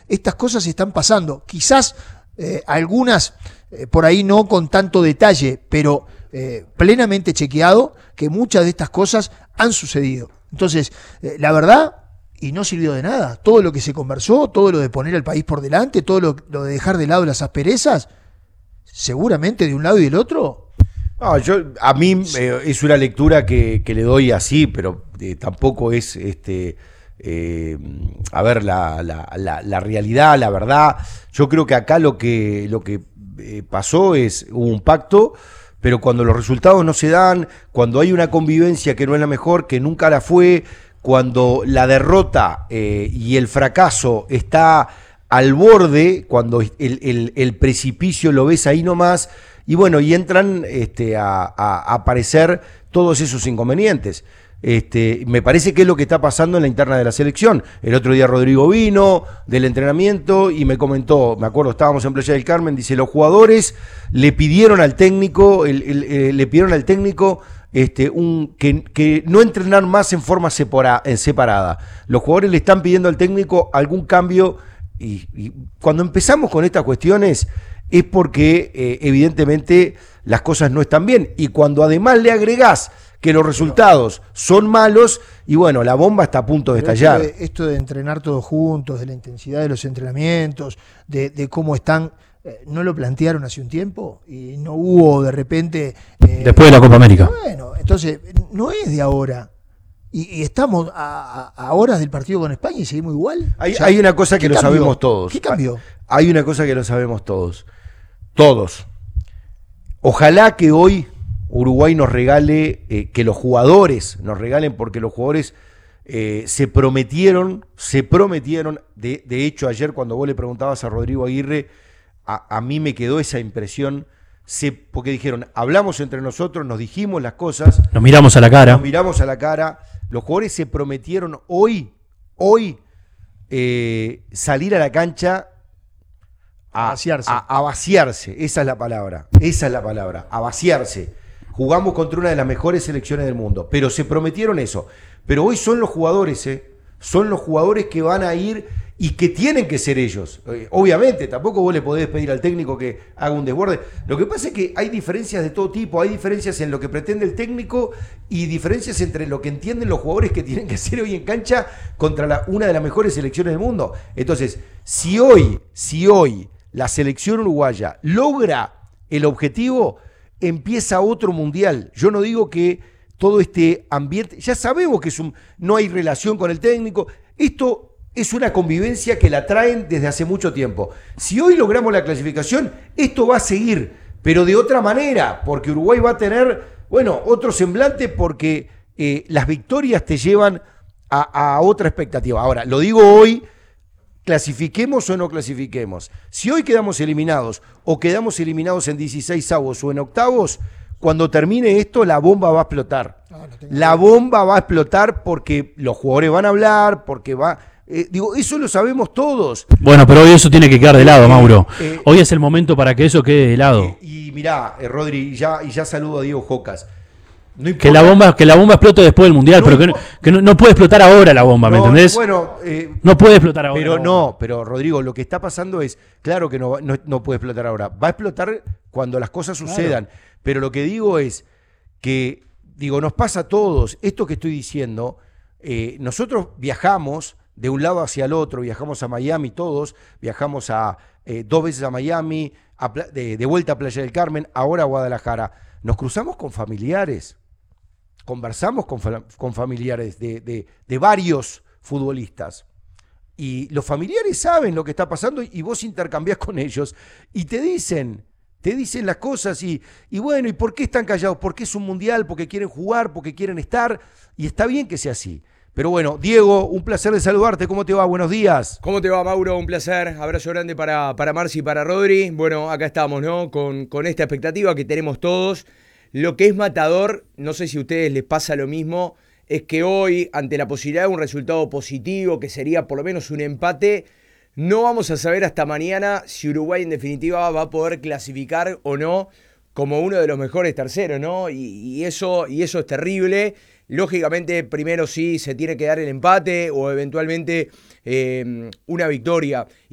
estas cosas están pasando. Quizás algunas por ahí no con tanto detalle, pero plenamente chequeado que muchas de estas cosas han sucedido. Entonces, la verdad, y no sirvió de nada. Todo lo que se conversó, todo lo de poner al país por delante, todo lo de dejar de lado las asperezas, seguramente de un lado y del otro. No, a mí es una lectura que le doy así, pero tampoco es a ver la realidad, la verdad. Yo creo que acá lo que pasó hubo un pacto, pero cuando los resultados no se dan, cuando hay una convivencia que no es la mejor, que nunca la fue, cuando la derrota y el fracaso está al borde, cuando el precipicio lo ves ahí nomás, y bueno, y entran a aparecer todos esos inconvenientes. Me parece que es lo que está pasando en la interna de la selección. El otro día Rodrigo vino del entrenamiento y me comentó, me acuerdo, estábamos en Playa del Carmen, dice, los jugadores le pidieron al técnico, que no entrenar más en forma separada. Los jugadores le están pidiendo al técnico algún cambio y cuando empezamos con estas cuestiones es porque evidentemente las cosas no están bien, y cuando además le agregás que los resultados son malos, y bueno, la bomba está a punto de estallar. Esto de entrenar todos juntos, de la intensidad de los entrenamientos, de cómo están, ¿no lo plantearon hace un tiempo? Y no hubo de repente... después de la Copa América. Bueno, entonces, no es de ahora. Y estamos a horas del partido con España y seguimos igual. Hay una cosa que lo sabemos todos. ¿Qué cambió? Hay una cosa que lo sabemos todos. Todos. Ojalá que hoy Uruguay nos regale, que los jugadores nos regalen, porque los jugadores se prometieron, de hecho ayer cuando vos le preguntabas a Rodrigo Aguirre, a mí me quedó esa impresión, porque dijeron, hablamos entre nosotros, nos dijimos las cosas. Nos miramos a la cara. Los jugadores se prometieron hoy salir a la cancha a vaciarse, esa es la palabra, a vaciarse. Jugamos contra una de las mejores selecciones del mundo, pero se prometieron eso. Pero hoy son los jugadores, son los jugadores que van a ir y que tienen que ser ellos. Obviamente, tampoco vos le podés pedir al técnico que haga un desborde. Lo que pasa es que hay diferencias de todo tipo, hay diferencias en lo que pretende el técnico y diferencias entre lo que entienden los jugadores que tienen que hacer hoy en cancha contra una de las mejores selecciones del mundo. Entonces, si hoy la selección uruguaya logra el objetivo, empieza otro mundial. Yo no digo que todo este ambiente, ya sabemos que no hay relación con el técnico, esto es una convivencia que la traen desde hace mucho tiempo. Si hoy logramos la clasificación, esto va a seguir, pero de otra manera, porque Uruguay va a tener, otro semblante, porque las victorias te llevan a otra expectativa. Ahora, lo digo hoy, clasifiquemos o no clasifiquemos. Si hoy quedamos eliminados o quedamos eliminados en 16avos o en octavos, cuando termine esto la bomba va a explotar. La bomba va a explotar porque los jugadores van a hablar, porque eso lo sabemos todos. Bueno, pero hoy eso tiene que quedar de lado, Mauro. Hoy es el momento para que eso quede de lado. Y mirá, Rodri, y ya saludo a Diego Jocas. No que la bomba explote después del Mundial, pero no puede explotar ahora la bomba, ¿me entendés? No puede explotar ahora. Pero Rodrigo, lo que está pasando es, claro que no puede explotar ahora. Va a explotar cuando las cosas sucedan. Claro. Pero lo que digo es que, nos pasa a todos. Esto que estoy diciendo, nosotros viajamos de un lado hacia el otro, viajamos a Miami todos, viajamos 2 veces a Miami, de vuelta a Playa del Carmen, ahora a Guadalajara. Nos cruzamos con familiares. Conversamos con familiares de varios futbolistas y los familiares saben lo que está pasando y vos intercambiás con ellos y te dicen las cosas y bueno, ¿y por qué están callados? Porque es un mundial, porque quieren jugar, porque quieren estar, y está bien que sea así. Pero bueno, Diego, un placer de saludarte. ¿Cómo te va? Buenos días. ¿Cómo te va, Mauro? Un placer. Abrazo grande para Marci y para Rodri. Bueno, acá estamos, ¿no? Con esta expectativa que tenemos todos. Lo que es matador, no sé si a ustedes les pasa lo mismo, es que hoy, ante la posibilidad de un resultado positivo, que sería por lo menos un empate, no vamos a saber hasta mañana si Uruguay en definitiva va a poder clasificar o no como uno de los mejores terceros, ¿no? Y eso es terrible. Lógicamente, primero sí se tiene que dar el empate o eventualmente una victoria.